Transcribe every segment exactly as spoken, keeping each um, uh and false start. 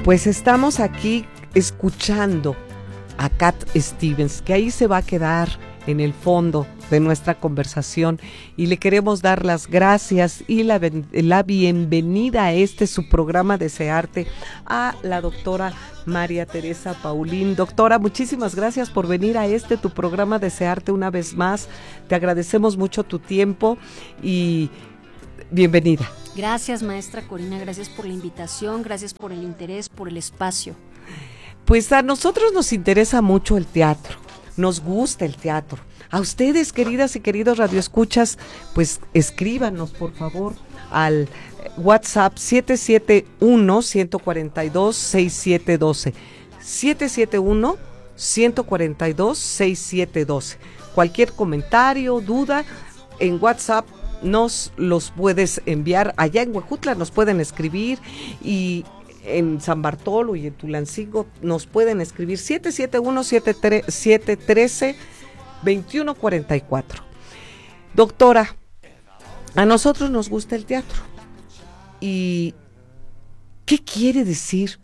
Pues estamos aquí escuchando a Cat Stevens, que ahí se va a quedar en el fondo de nuestra conversación, y le queremos dar las gracias y la, la bienvenida a este su programa Desearte a la doctora María Teresa Paulín. Doctora, muchísimas gracias por venir a este tu programa Desearte una vez más. Te agradecemos mucho tu tiempo y bienvenida. Gracias, maestra Corina, gracias por la invitación, gracias por el interés, por el espacio. Pues a nosotros nos interesa mucho el teatro, nos gusta el teatro. A ustedes, queridas y queridos radioescuchas, pues escríbanos por favor al WhatsApp siete siete uno, uno cuatro dos, seis siete uno dos, siete siete uno, uno cuatro dos, seis siete uno dos. Cualquier comentario, duda, en WhatsApp nos los puedes enviar. Allá en Huejutla nos pueden escribir, y en San Bartolo y en Tulancingo nos pueden escribir siete siete uno, siete uno tres, dos uno cuatro cuatro. Doctora, a nosotros nos gusta el teatro. ¿Y qué quiere decir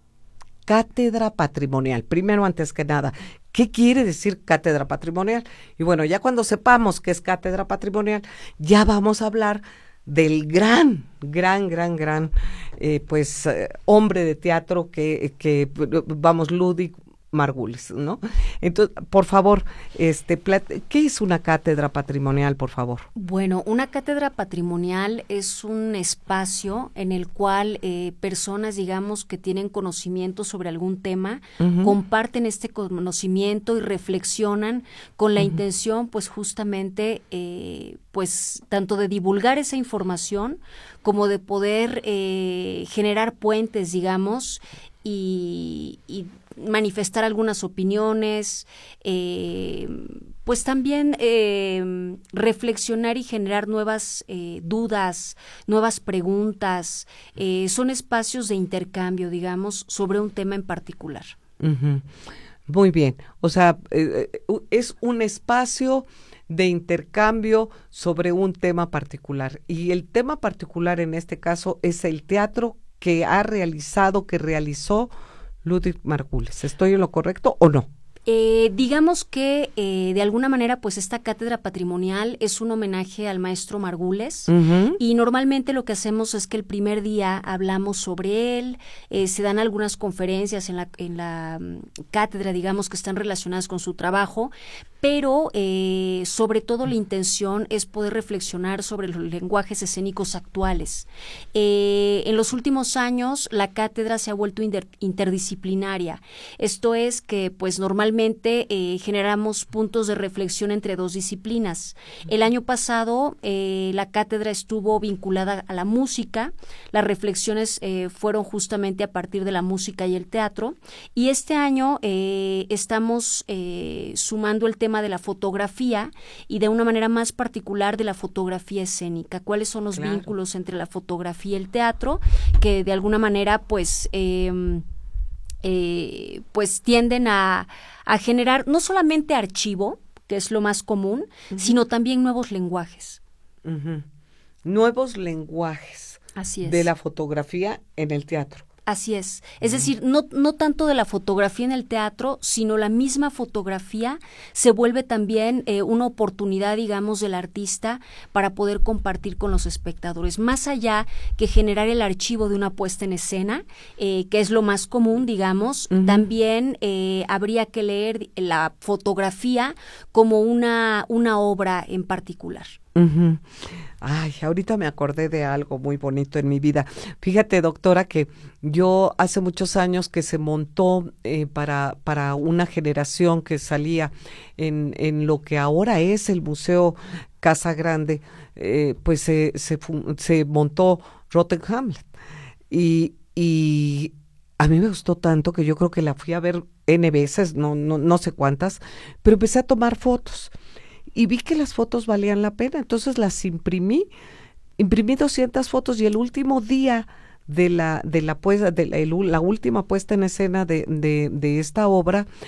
cátedra patrimonial? Primero, antes que nada, ¿qué quiere decir cátedra patrimonial? Y bueno, ya cuando sepamos qué es cátedra patrimonial, ya vamos a hablar del gran, gran, gran, gran, eh, pues, eh, hombre de teatro que, que, vamos, Ludwig Margulis, ¿no? Entonces, por favor, este, ¿qué es una cátedra patrimonial, por favor? Bueno, una cátedra patrimonial es un espacio en el cual eh, personas, digamos, que tienen conocimiento sobre algún tema, uh-huh. comparten este conocimiento y reflexionan con la uh-huh. intención, pues, justamente, eh, pues, tanto de divulgar esa información como de poder eh, generar puentes, digamos, y, y manifestar algunas opiniones, eh, pues también eh, reflexionar y generar nuevas eh, dudas, nuevas preguntas. Eh, son espacios de intercambio, digamos, sobre un tema en particular. Uh-huh. Muy bien. O sea, eh, es un espacio de intercambio sobre un tema particular. Y el tema particular en este caso es el teatro que ha realizado, que realizó Ludwig Margulis. ¿Estoy en lo correcto o no? Eh, digamos que eh, de alguna manera pues esta cátedra patrimonial es un homenaje al maestro Margulis, uh-huh. y normalmente lo que hacemos es que el primer día hablamos sobre él, eh, se dan algunas conferencias en la, en la um, cátedra, digamos, que están relacionadas con su trabajo, pero eh, sobre todo la intención es poder reflexionar sobre los lenguajes escénicos actuales. Eh, en los últimos años la cátedra se ha vuelto inter- interdisciplinaria, esto es que pues normalmente Eh, generamos puntos de reflexión entre dos disciplinas. El año pasado eh, la cátedra estuvo vinculada a la música, las reflexiones eh, fueron justamente a partir de la música y el teatro, y este año eh, estamos eh, sumando el tema de la fotografía y de una manera más particular de la fotografía escénica. ¿Cuáles son los claro. vínculos entre la fotografía y el teatro? Que de alguna manera pues eh, Eh, pues tienden a, a generar no solamente archivo, que es lo más común, uh-huh. sino también nuevos lenguajes. Uh-huh. Nuevos lenguajes. Así es. De la fotografía en el teatro. Así es. Es uh-huh. decir, no, no tanto de la fotografía en el teatro, sino la misma fotografía se vuelve también eh, una oportunidad, digamos, del artista para poder compartir con los espectadores. Más allá que generar el archivo de una puesta en escena, eh, que es lo más común, digamos, uh-huh. también eh, habría que leer la fotografía como una, una obra en particular. Uh-huh. Ay, ahorita me acordé de algo muy bonito en mi vida. Fíjate, doctora, que yo hace muchos años que se montó eh, para, para una generación que salía en, en lo que ahora es el Museo Casa Grande, eh, pues se, se, se montó Rotten Hamlet. Y, y a mí me gustó tanto que yo creo que la fui a ver N veces, no, no, no sé cuántas, pero empecé a tomar fotos. Y vi que las fotos valían la pena, entonces las imprimí, imprimí doscientas fotos, y el último día de la de la, pues, de la, el, la última puesta en escena de, de, de esta obra,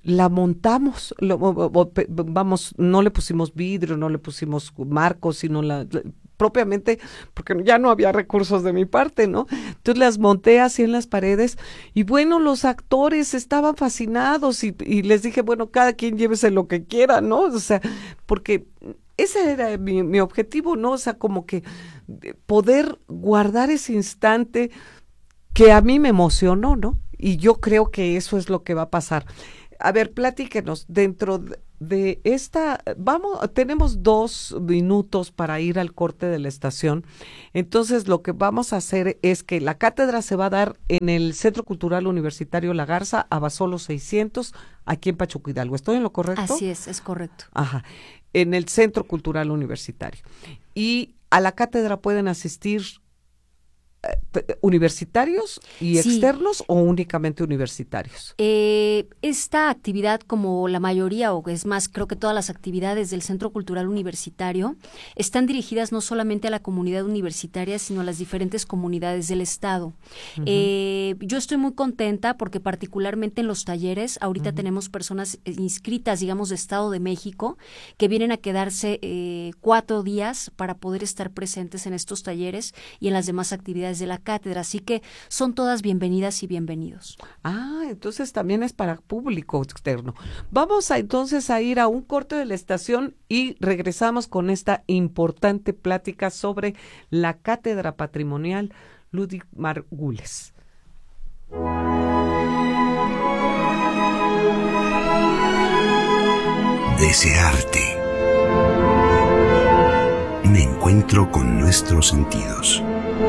la montamos, lo, vamos, no le pusimos vidrio, no le pusimos marcos, sino la, la propiamente, porque ya no había recursos de mi parte, ¿no? Entonces las monté así en las paredes y bueno, los actores estaban fascinados y, y les dije, bueno, cada quien llévese lo que quiera, ¿no? O sea, porque ese era mi, mi objetivo, ¿no? O sea, como que poder guardar ese instante que a mí me emocionó, ¿no? Y yo creo que eso es lo que va a pasar. A ver, platíquenos, dentro de esta, vamos, tenemos dos minutos para ir al corte de la estación, entonces lo que vamos a hacer es que la cátedra se va a dar en el Centro Cultural Universitario La Garza, Abasolo seiscientos, aquí en Pachuca Hidalgo. ¿Estoy en lo correcto? Así es, es correcto. Ajá, en el Centro Cultural Universitario. Y a la cátedra pueden asistir ¿universitarios y sí. externos o únicamente universitarios? Eh, esta actividad, como la mayoría, o es más, creo que todas las actividades del Centro Cultural Universitario, están dirigidas no solamente a la comunidad universitaria, sino a las diferentes comunidades del Estado. Uh-huh. Eh, yo estoy muy contenta porque particularmente en los talleres, ahorita uh-huh. tenemos personas inscritas, digamos, de Estado de México, que vienen a quedarse eh, cuatro días para poder estar presentes en estos talleres y en las demás actividades de la cátedra, así que son todas bienvenidas y bienvenidos. Ah, entonces también es para público externo. Vamos a entonces a ir a un corte de la estación y regresamos con esta importante plática sobre la cátedra patrimonial Ludwig Margules. Desearte. Un encuentro con nuestros sentidos.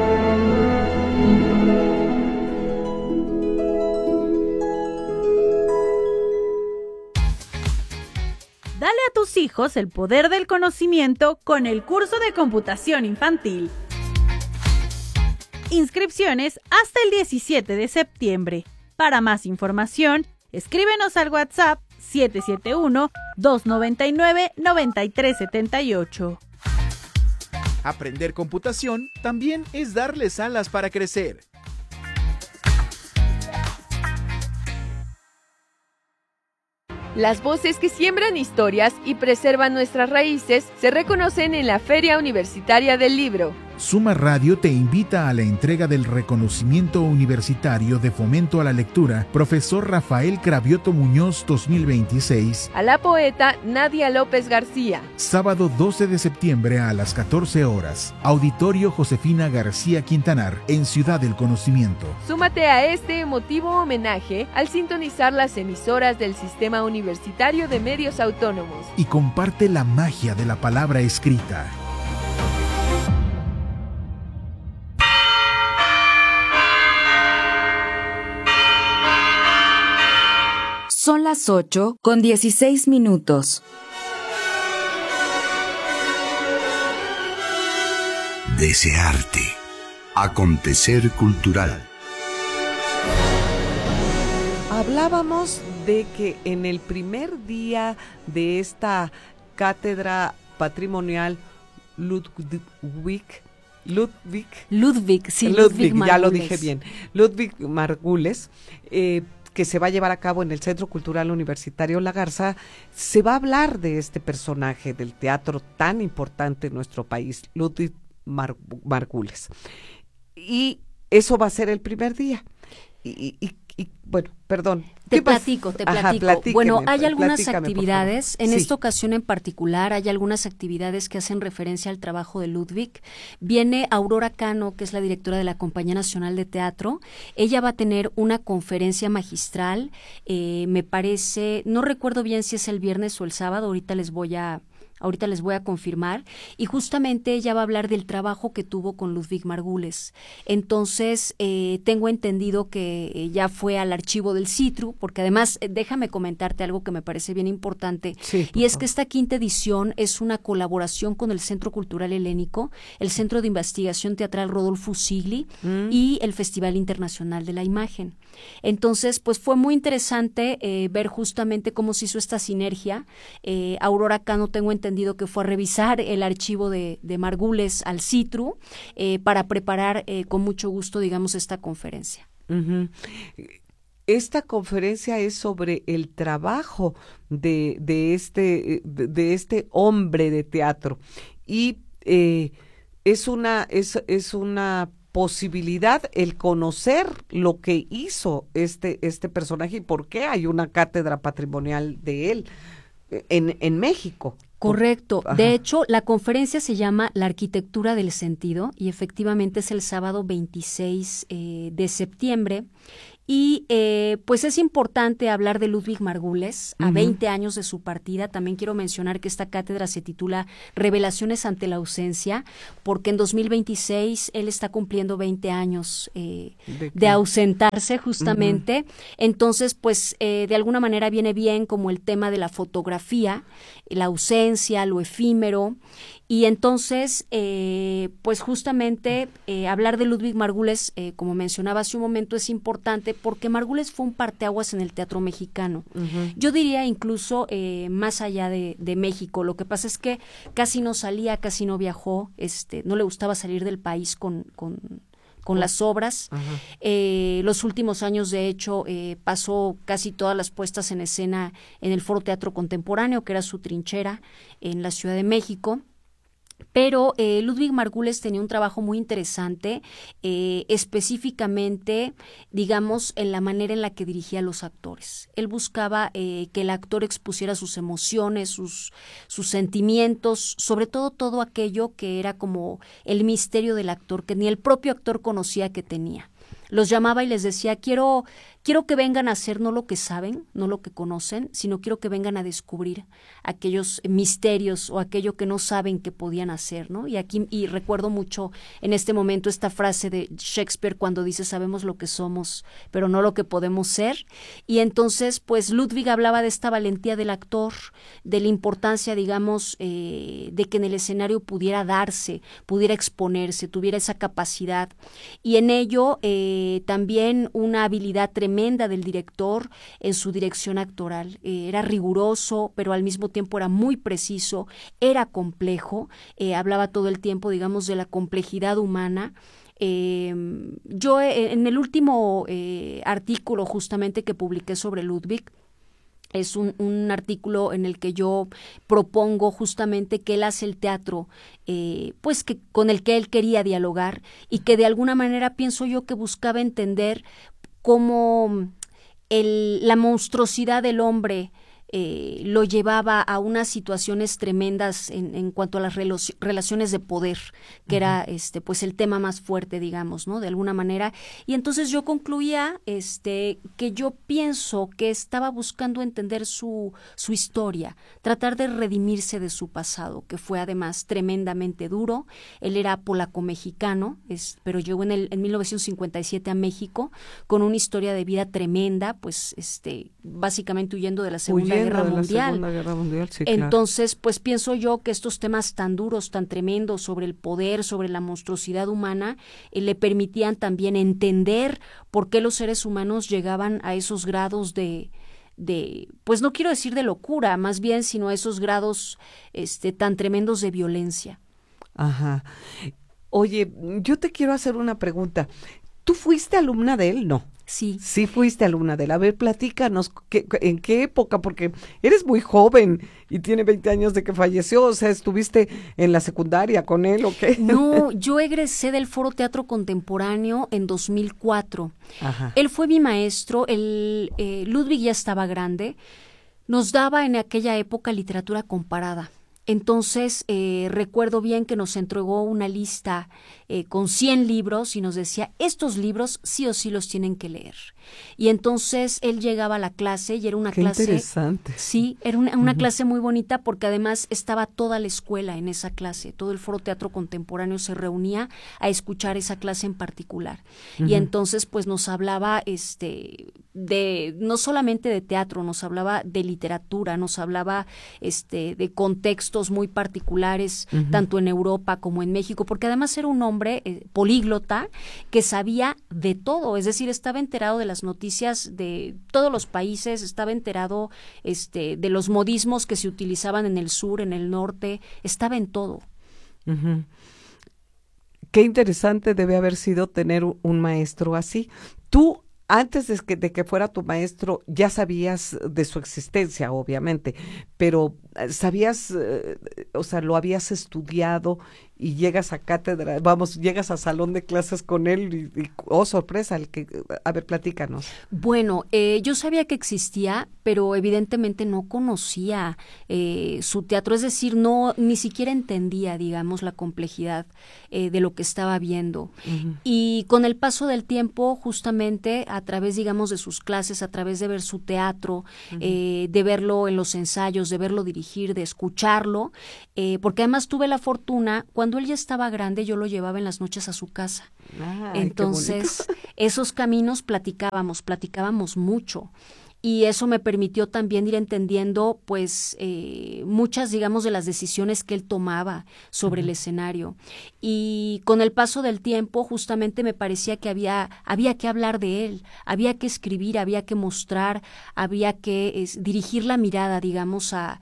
Dale a tus hijos el poder del conocimiento con el curso de computación infantil. Inscripciones hasta el diecisiete de septiembre. Para más información, escríbenos al WhatsApp siete siete uno, dos nueve nueve, nueve tres siete ocho. Aprender computación también es darles alas para crecer. Las voces que siembran historias y preservan nuestras raíces se reconocen en la Feria Universitaria del Libro. Suma Radio te invita a la entrega del reconocimiento universitario de fomento a la lectura Profesor Rafael Cravioto Muñoz dos mil veintiséis a la poeta Nadia López García. Sábado doce de septiembre a las catorce horas. Auditorio Josefina García Quintanar en Ciudad del Conocimiento. Súmate a este emotivo homenaje al sintonizar las emisoras del Sistema Universitario de Medios Autónomos. Y comparte la magia de la palabra escrita. Son las ocho con dieciséis minutos. Desearte. Acontecer cultural. Hablábamos de que en el primer día de esta cátedra patrimonial Ludwig Ludwig Ludwig, sí, Ludwig, Ludwig ya lo dije bien, Ludwig Margules, eh, que se va a llevar a cabo en el Centro Cultural Universitario La Garza, se va a hablar de este personaje del teatro tan importante en nuestro país, Ludwig Mar- Margules. Y eso va a ser el primer día. Y, y, y bueno, perdón. Te platico, te platico. Ajá, bueno, hay algunas actividades, en sí. esta ocasión en particular, hay algunas actividades que hacen referencia al trabajo de Ludwig. Viene Aurora Cano, que es la directora de la Compañía Nacional de Teatro. Ella va a tener una conferencia magistral, eh, me parece, no recuerdo bien si es el viernes o el sábado, ahorita les voy a... Ahorita les voy a confirmar, y justamente ella va a hablar del trabajo que tuvo con Ludwig Margules. Entonces, eh, tengo entendido que eh, ya fue al archivo del CITRU, porque además, eh, déjame comentarte algo que me parece bien importante, sí, y es que esta quinta edición es una colaboración con el Centro Cultural Helénico, el Centro de Investigación Teatral Rodolfo Sigli mm. y el Festival Internacional de la Imagen. Entonces, pues fue muy interesante eh, ver justamente cómo se hizo esta sinergia. Eh, Aurora Cano, tengo entendido que fue a revisar el archivo de, de Margules al CITRU eh, para preparar eh, con mucho gusto, digamos, esta conferencia. Uh-huh. esta conferencia es sobre el trabajo de, de, este, de, de este hombre de teatro y eh, es una, es, es una posibilidad el conocer lo que hizo este, este personaje y por qué hay una cátedra patrimonial de él en, en México. Correcto. Ajá. De hecho, la conferencia se llama La Arquitectura del Sentido y efectivamente es el sábado veintiséis eh, de septiembre. Y eh, pues es importante hablar de Ludwig Margules, a uh-huh. veinte años de su partida. También quiero mencionar que esta cátedra se titula Revelaciones ante la ausencia, porque en dos mil veintiséis él está cumpliendo veinte años eh, ¿De, de ausentarse justamente. Uh-huh. Entonces, pues eh, de alguna manera viene bien como el tema de la fotografía, la ausencia, lo efímero. Y entonces, eh, pues justamente eh, hablar de Ludwig Margules, eh, como mencionaba hace un momento, es importante porque Margules fue un parteaguas en el teatro mexicano. Uh-huh. Yo diría incluso eh, más allá de, de México. Lo que pasa es que casi no salía, casi no viajó, este, no le gustaba salir del país con... con con las obras. Eh, los últimos años, de hecho, eh, pasó casi todas las puestas en escena en el Foro Teatro Contemporáneo, que era su trinchera en la Ciudad de México. Pero eh, Ludwig Margules tenía un trabajo muy interesante, eh, específicamente, digamos, en la manera en la que dirigía a los actores. Él buscaba eh, que el actor expusiera sus emociones, sus, sus sentimientos, sobre todo todo aquello que era como el misterio del actor, que ni el propio actor conocía que tenía. Los llamaba y les decía, quiero, quiero que vengan a hacer no lo que saben, no lo que conocen, sino quiero que vengan a descubrir aquellos misterios o aquello que no saben que podían hacer, ¿no? Y aquí, y recuerdo mucho en este momento esta frase de Shakespeare cuando dice, sabemos lo que somos, pero no lo que podemos ser. Y entonces, pues, Ludwig hablaba de esta valentía del actor, de la importancia, digamos, eh, de que en el escenario pudiera darse, pudiera exponerse, tuviera esa capacidad. Y en ello, eh, también una habilidad tremenda del director en su dirección actoral. Eh, era riguroso, pero al mismo tiempo era muy preciso, era complejo, eh, hablaba todo el tiempo, digamos, de la complejidad humana. Eh, yo eh, en el último eh, artículo justamente que publiqué sobre Ludwig, es un, un artículo en el que yo propongo justamente que él hace el teatro, eh, pues que con el que él quería dialogar y que de alguna manera pienso yo que buscaba entender cómo el, la monstruosidad del hombre Eh, lo llevaba a unas situaciones tremendas en, en cuanto a las relo- relaciones de poder, que uh-huh. era este pues el tema más fuerte, digamos, ¿no? De alguna manera. Y entonces yo concluía este que yo pienso que estaba buscando entender su, su historia, tratar de redimirse de su pasado, que fue además tremendamente duro. Él era polaco-mexicano, es, pero llegó en, el, en mil novecientos cincuenta y siete a México con una historia de vida tremenda, pues este básicamente huyendo de la Segunda Guerra de la Mundial. Segunda Guerra Mundial, sí, Entonces, claro. pues pienso yo que estos temas tan duros, tan tremendos sobre el poder, sobre la monstruosidad humana, eh, le permitían también entender por qué los seres humanos llegaban a esos grados de, de, pues no quiero decir de locura, más bien, sino a esos grados este, tan tremendos de violencia. Ajá. Oye, yo te quiero hacer una pregunta. ¿Tú fuiste alumna de él? No. Sí. Sí fuiste alumna de él. A ver, platícanos, ¿qué, ¿en qué época? Porque eres muy joven y tiene veinte años de que falleció, o sea, ¿estuviste en la secundaria con él o qué? No, yo egresé del Foro Teatro Contemporáneo en dos mil cuatro. Ajá. Él fue mi maestro, el, eh, Ludwig ya estaba grande, nos daba en aquella época literatura comparada. Entonces, eh, recuerdo bien que nos entregó una lista eh, con cien libros y nos decía, estos libros sí o sí los tienen que leer. Y entonces él llegaba a la clase y era una Qué clase... interesante. Sí, era una, una Uh-huh. clase muy bonita porque además estaba toda la escuela en esa clase. Todo el Foro Teatro Contemporáneo se reunía a escuchar esa clase en particular. Uh-huh. Y entonces, pues nos hablaba este de no solamente de teatro, nos hablaba de literatura, nos hablaba este de contextos muy particulares, uh-huh. tanto en Europa como en México, porque además era un hombre eh, políglota que sabía de todo, es decir, estaba enterado de las noticias de todos los países, estaba enterado este de los modismos que se utilizaban en el sur, en el norte, estaba en todo. Uh-huh. Qué interesante debe haber sido tener un maestro así. Tú antes de que, de que fuera tu maestro, ya sabías de su existencia, obviamente, pero sabías, eh, o sea, lo habías estudiado y llegas a cátedra, vamos, llegas a salón de clases con él y, y oh, sorpresa, el que, a ver, platícanos. Bueno, eh, yo sabía que existía, pero evidentemente no conocía eh, su teatro, es decir, no, ni siquiera entendía, digamos, la complejidad eh, de lo que estaba viendo. Uh-huh. Y con el paso del tiempo, justamente a través, digamos, de sus clases, a través de ver su teatro, uh-huh. eh, de verlo en los ensayos, de verlo dirigir, de escucharlo, eh, porque además tuve la fortuna, cuando él ya estaba grande, yo lo llevaba en las noches a su casa. Ay, entonces, esos caminos platicábamos, platicábamos mucho. Y eso me permitió también ir entendiendo, pues, eh, muchas, digamos, de las decisiones que él tomaba sobre uh-huh. el escenario. Y con el paso del tiempo, justamente me parecía que había, había que hablar de él, había que escribir, había que mostrar, había que es, dirigir la mirada, digamos, a,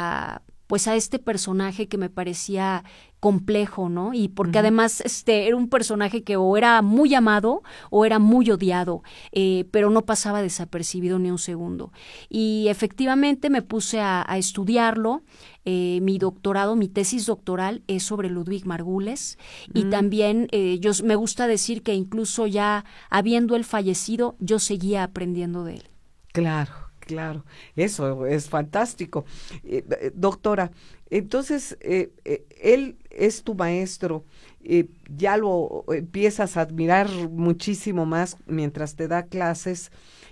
a pues a este personaje que me parecía complejo, ¿no? Y porque uh-huh. además este era un personaje que o era muy amado o era muy odiado, eh, pero no pasaba desapercibido ni un segundo. Y efectivamente me puse a, a estudiarlo. Eh, mi doctorado, mi tesis doctoral es sobre Ludwig Margules uh-huh. y también eh, yo me gusta decir que incluso ya habiendo él fallecido, yo seguía aprendiendo de él. Claro. Claro, eso es fantástico. Eh, eh, doctora, entonces, eh, eh, él es tu maestro, eh, ya lo empiezas a admirar muchísimo más mientras te da clases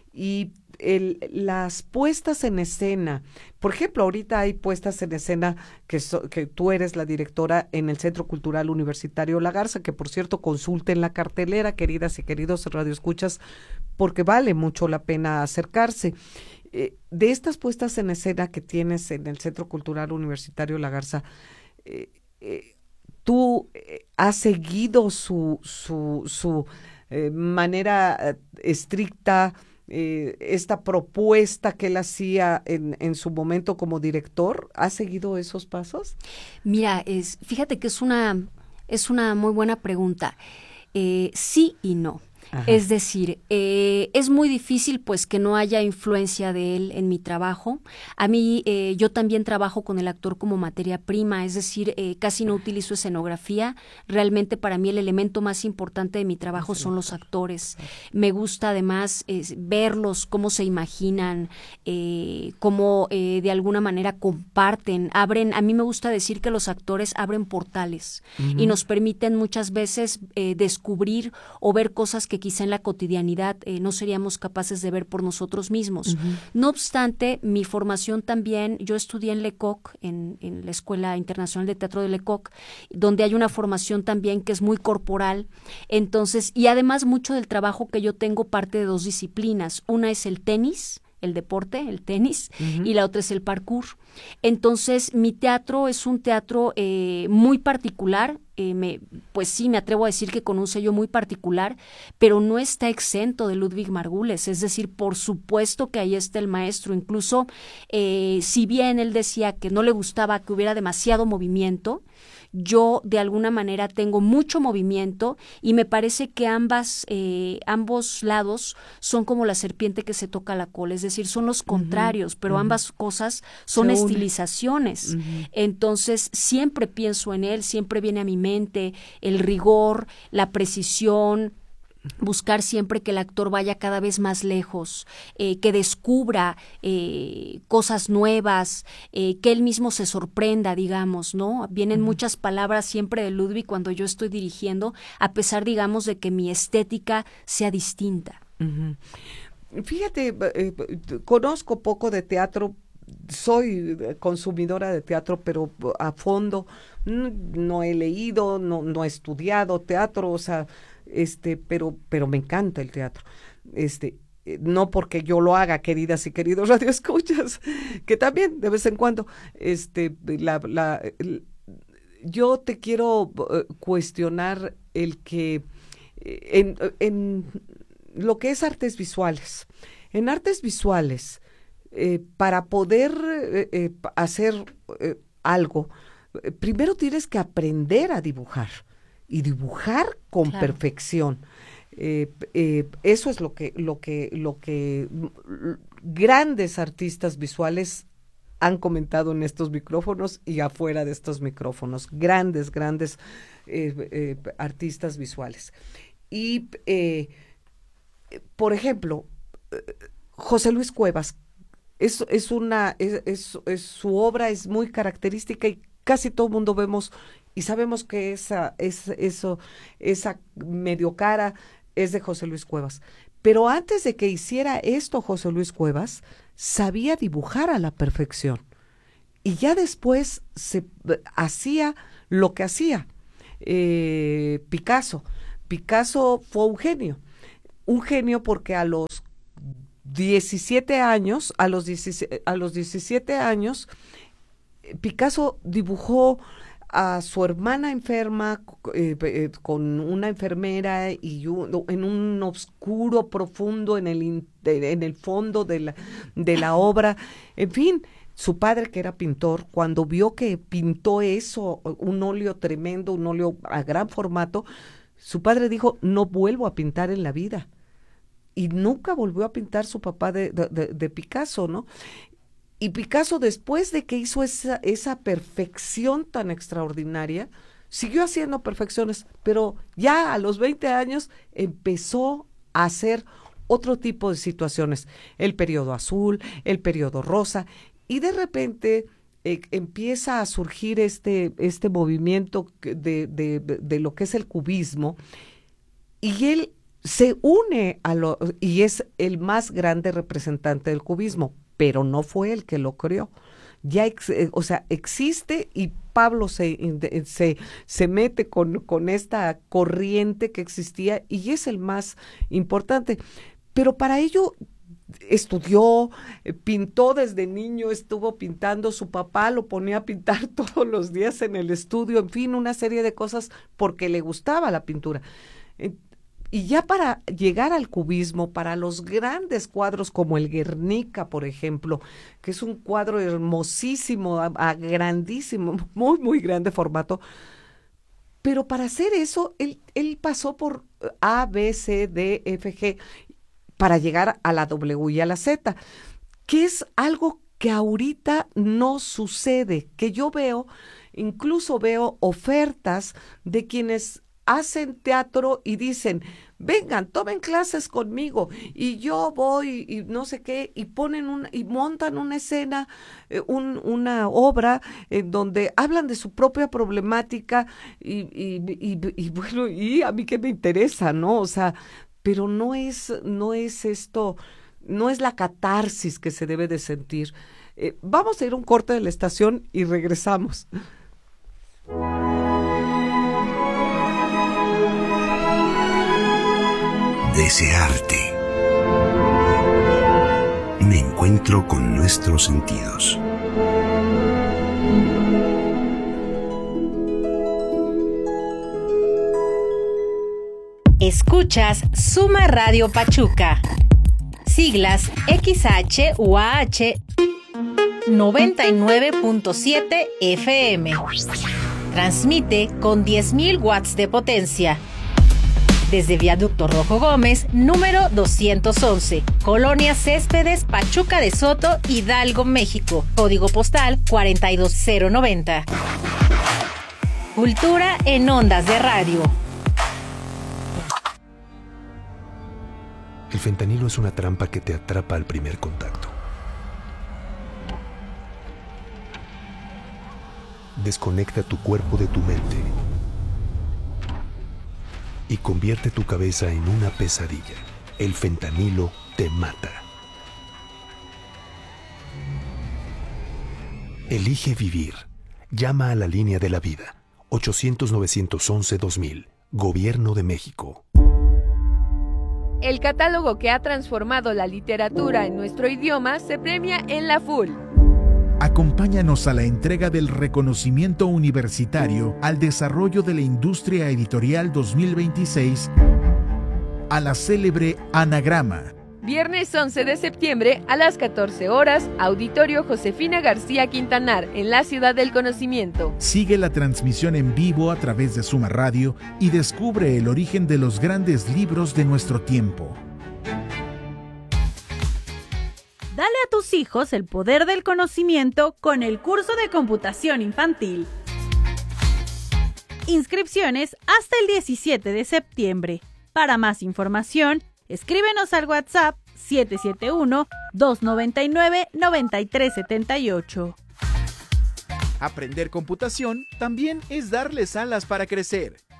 y el, las puestas en escena, por ejemplo, ahorita hay puestas en escena que, so, que tú eres la directora en el Centro Cultural Universitario La Garza, que por cierto consulten la cartelera, queridas y queridos radioescuchas, porque vale mucho la pena acercarse. Eh, de estas puestas en escena que tienes en el Centro Cultural Universitario La Garza, eh, eh, ¿tú eh, has seguido su, su, su eh, manera eh, estricta, eh, esta propuesta que él hacía en, en su momento como director? ¿Has seguido esos pasos? Mira, es, fíjate que es una, es una muy buena pregunta. Eh, sí y no. Ajá. Es decir, eh, es muy difícil pues que no haya influencia de él en mi trabajo. A mí, eh, yo también trabajo con el actor como materia prima, es decir, eh, casi no utilizo escenografía. Realmente para mí el elemento más importante de mi trabajo son los actores. Me gusta además eh, verlos, cómo se imaginan, eh, cómo eh, de alguna manera comparten, abren. A mí me gusta decir que los actores abren portales uh-huh. y nos permiten muchas veces eh, descubrir o ver cosas que quizá en la cotidianidad eh, no seríamos capaces de ver por nosotros mismos. Uh-huh. No obstante, mi formación también, yo estudié en Lecoq, en, en la Escuela Internacional de Teatro de Lecoq, donde hay una formación también que es muy corporal. Entonces, y además mucho del trabajo que yo tengo parte de dos disciplinas. Una es el tenis, el deporte, el tenis, uh-huh. y la otra es el parkour. Entonces, mi teatro es un teatro eh, muy particular, eh, me, pues sí, me atrevo a decir que con un sello muy particular, pero no está exento de Ludwig Margules, es decir, por supuesto que ahí está el maestro, incluso eh, si bien él decía que no le gustaba que hubiera demasiado movimiento, yo de alguna manera tengo mucho movimiento y me parece que ambas, eh, ambos lados son como la serpiente que se toca la cola, es decir, son los contrarios, uh-huh, pero uh-huh. ambas cosas son se estilizaciones. Uh-huh. Entonces, siempre pienso en él, siempre viene a mi mente el rigor, la precisión, buscar siempre que el actor vaya cada vez más lejos, eh, que descubra eh, cosas nuevas, eh, que él mismo se sorprenda, digamos, ¿no? Vienen uh-huh. muchas palabras siempre de Ludwig cuando yo estoy dirigiendo, a pesar, digamos, de que mi estética sea distinta. Uh-huh. Fíjate, eh, conozco poco de teatro, soy consumidora de teatro, pero a fondo no, no he leído, no, no he estudiado teatro, o sea, este, pero, pero me encanta el teatro, este, no porque yo lo haga, queridas y queridos radioescuchas, que también de vez en cuando, este, la, la, el, yo te quiero uh, cuestionar el que en, en lo que es artes visuales, en artes visuales, eh, para poder eh, eh, hacer eh, algo, eh, primero tienes que aprender a dibujar. Y dibujar con claro. perfección. Eh, eh, eso es lo que, lo que, lo que grandes artistas visuales han comentado en estos micrófonos y afuera de estos micrófonos. Grandes, grandes eh, eh, artistas visuales. Y, eh, por ejemplo, José Luis Cuevas, es, es una, es, es, es, su obra es muy característica y casi todo el mundo vemos y sabemos que esa, es, eso, esa medio cara es de José Luis Cuevas. Pero antes de que hiciera esto José Luis Cuevas, sabía dibujar a la perfección. Y ya después se hacía lo que hacía. Eh, Picasso. Picasso fue un genio. Un genio porque a los diecisiete años, a los diecisiete, a los diecisiete años, Picasso dibujó a su hermana enferma eh, eh, con una enfermera y un, en un oscuro profundo en el, en el fondo de la, de la obra. En fin, su padre, que era pintor, cuando vio que pintó eso, un óleo tremendo, un óleo a gran formato, su padre dijo, no vuelvo a pintar en la vida. Y nunca volvió a pintar su papá de, de, de, de Picasso, ¿no? Y Picasso, después de que hizo esa, esa perfección tan extraordinaria, siguió haciendo perfecciones, pero ya a los veinte años empezó a hacer otro tipo de situaciones. El periodo azul, el periodo rosa, y de repente eh, empieza a surgir este, este movimiento de, de, de lo que es el cubismo, y él se une a lo, y es el más grande representante del cubismo, pero no fue el que lo creó. Ya, ex, eh, o sea, existe y Pablo se, se, se mete con, con esta corriente que existía y es el más importante. Pero para ello estudió, eh, pintó desde niño, estuvo pintando, su papá lo ponía a pintar todos los días en el estudio, en fin, una serie de cosas porque le gustaba la pintura. Eh, Y ya para llegar al cubismo, para los grandes cuadros como el Guernica, por ejemplo, que es un cuadro hermosísimo, a, a grandísimo, muy, muy grande formato, pero para hacer eso, él, él pasó por A, B, C, D, F, G, para llegar a la W y a la Z, que es algo que ahorita no sucede, que yo veo, incluso veo ofertas de quienes hacen teatro y dicen, vengan, tomen clases conmigo y yo voy y no sé qué, y ponen un, y montan una escena, eh, un, una obra en donde hablan de su propia problemática y, y, y, y bueno, y a mí qué me interesa, ¿no? O sea, pero no es, no es esto, no es la catarsis que se debe de sentir. Eh, vamos a ir a un corte de la estación y regresamos. Desearte. Un encuentro con nuestros sentidos. Escuchas Suma Radio Pachuca. Siglas X H U A H noventa y nueve punto siete F M. Transmite con diez mil watts de potencia. Desde Viaducto Rojo Gómez, número doscientos once, Colonia Céspedes, Pachuca de Soto, Hidalgo, México. Código postal cuarenta y dos cero noventa. Cultura en ondas de radio. El fentanilo es una trampa que te atrapa al primer contacto. Desconecta tu cuerpo de tu mente y convierte tu cabeza en una pesadilla. El fentanilo te mata. Elige vivir. Llama a la línea de la vida. ochocientos, novecientos once, dos mil. Gobierno de México. El catálogo que ha transformado la literatura en nuestro idioma se premia en la F U L. Acompáñanos a la entrega del reconocimiento universitario al desarrollo de la industria editorial dos mil veintiséis a la célebre Anagrama, Viernes once de septiembre a las catorce horas, Auditorio Josefina García Quintanar, en la Ciudad del Conocimiento. Sigue la transmisión en vivo a través de Suma Radio y descubre el origen de los grandes libros de nuestro tiempo. Dale a tus hijos el poder del conocimiento con el curso de computación infantil. Inscripciones hasta el diecisiete de septiembre. Para más información, escríbenos al WhatsApp siete siete uno, dos nueve nueve, nueve tres siete ocho. Aprender computación también es darles alas para crecer.